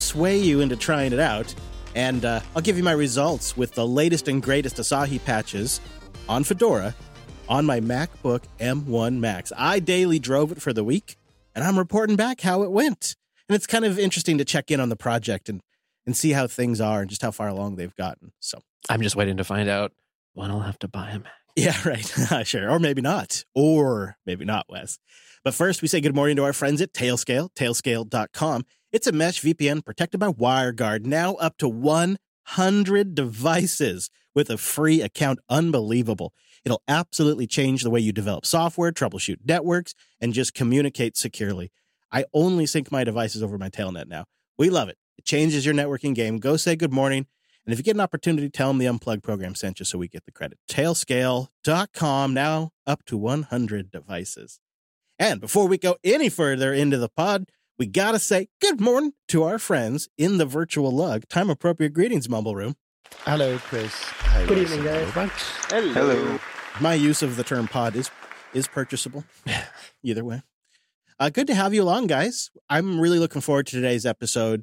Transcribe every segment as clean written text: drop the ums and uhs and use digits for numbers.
sway you into trying it out. And I'll give you my results with the latest and greatest Asahi patches on Fedora on my MacBook M1 Max. I daily drove it for the week, and I'm reporting back how it went. And it's kind of interesting to check in on the project and see how things are and just how far along they've gotten. So I'm just waiting to find out when I'll have to buy a Mac. Yeah, right. Sure. Or maybe not. Wes. But first, we say good morning to our friends at Tailscale, tailscale.com. It's a mesh VPN protected by WireGuard, now up to 100 devices with a free account. Unbelievable. It'll absolutely change the way you develop software, troubleshoot networks, and just communicate securely. I only sync my devices over my Tailnet now. We love it. It changes your networking game. Go say good morning. And if you get an opportunity, tell them the Unplugged program sent you so we get the credit. Tailscale.com, now up to 100 devices. And before we go any further into the pod, we got to say good morning to our friends in the virtual lug. Time-appropriate greetings, Mumble Room. Hello, Chris. Good evening, guys. Hello. My use of the term pod is purchasable. Either way. Good to have you along, guys. I'm really looking forward to today's episode.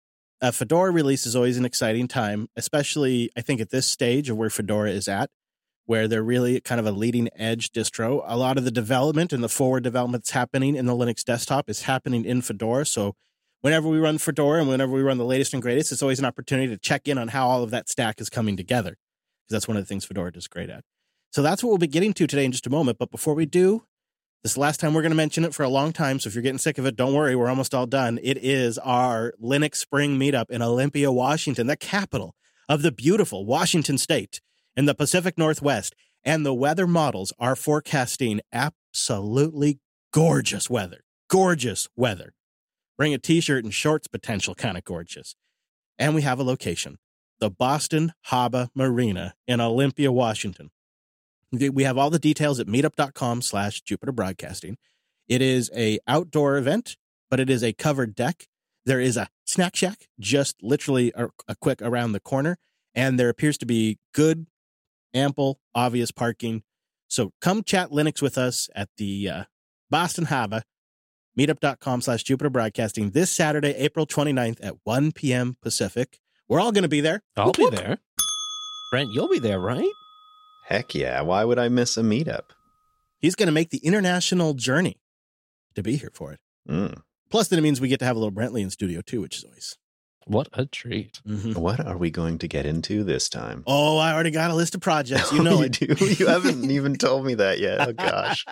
Fedora release is always an exciting time, especially, I think, at this stage of where Fedora is at, where they're really kind of a leading-edge distro. A lot of the development and the forward development that's happening in the Linux desktop is happening in Fedora. So whenever we run Fedora and whenever we run the latest and greatest, it's always an opportunity to check in on how all of that stack is coming together, because that's one of the things Fedora does great at. So that's what we'll be getting to today in just a moment. But before we do, this is the last time we're going to mention it for a long time, so if you're getting sick of it, don't worry, we're almost all done. It is our Linux Spring Meetup in Olympia, Washington, the capital of the beautiful Washington State in the Pacific Northwest. And the weather models are forecasting absolutely gorgeous weather. Gorgeous weather. Bring a t-shirt and shorts potential kind of gorgeous. And we have a location, the Boston Harbor Marina in Olympia, Washington. We have all the details at meetup.com/Jupiter Broadcasting. It is a outdoor event, but it is a covered deck. There is a snack shack just literally a quick around the corner, and there appears to be good, ample, obvious parking. So come chat Linux with us at the Boston Harbor, meetup.com/Jupiter Broadcasting this Saturday, April 29th at 1 p.m. Pacific. We're all going to be there. I'll be there. Brent, you'll be there, right? Heck yeah. Why would I miss a meetup? He's going to make the international journey to be here for it. Mm. Plus, then it means we get to have a little Brentley in studio, too, which is always... What a treat. Mm-hmm. What are we going to get into this time? Oh, I already got a list of projects. You know you it. do? You haven't even told me that yet. Oh, gosh.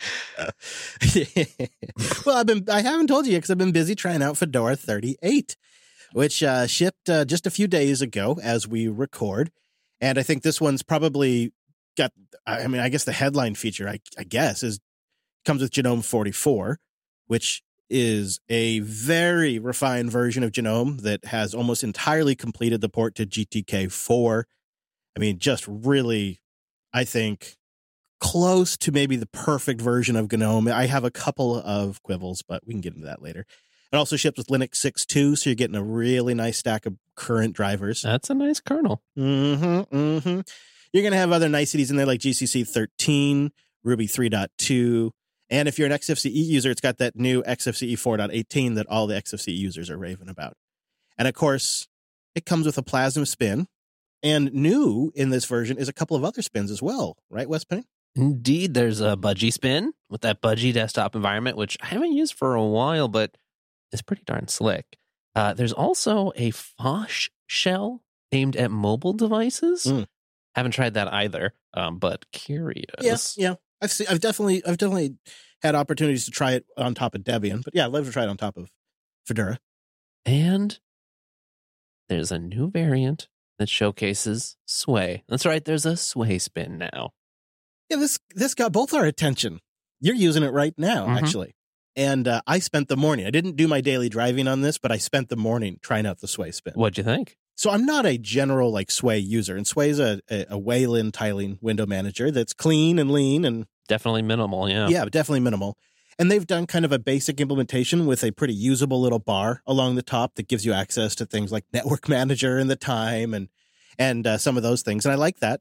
Well, I haven't told you yet because I've been busy trying out Fedora 38, which shipped just a few days ago as we record. And I think this one's probably got, I guess the headline feature, I guess, comes with GNOME 44, which is a very refined version of GNOME that has almost entirely completed the port to GTK4. I mean, just really, I think, close to maybe the perfect version of GNOME. I have a couple of quibbles, but we can get into that later. It also ships with Linux 6.2, so you're getting a really nice stack of current drivers. That's a nice kernel. Mm-hmm, mm-hmm. You're going to have other niceties in there like GCC 13, Ruby 3.2, and if you're an XFCE user, it's got that new XFCE 4.18 that all the XFCE users are raving about. And of course, it comes with a Plasma spin, and new in this version is a couple of other spins as well, right, Wes Payne? Indeed, there's a Budgie spin with that Budgie desktop environment, which I haven't used for a while, but it's pretty darn slick. There's also a Phosh shell aimed at mobile devices. Haven't tried that either, but curious. Yeah. I've definitely had opportunities to try it on top of Debian, but yeah, I'd love to try it on top of Fedora. And there's a new variant that showcases Sway. That's right, there's a Sway spin now. Yeah, this got both our attention. You're using it right now, actually. And I spent the morning. I didn't do my daily driving on this, but I spent the morning trying out the Sway spin. What'd you think? So I'm not a general Sway user, and Sway is a Wayland tiling window manager that's clean and lean and definitely minimal. Yeah, definitely minimal. And they've done kind of a basic implementation with a pretty usable little bar along the top that gives you access to things like Network Manager and the time and some of those things. And I like that.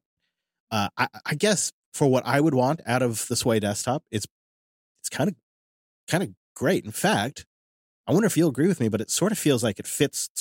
I guess for what I would want out of the Sway desktop, it's kind of great. In fact, I wonder if you'll agree with me, but it sort of feels like it fits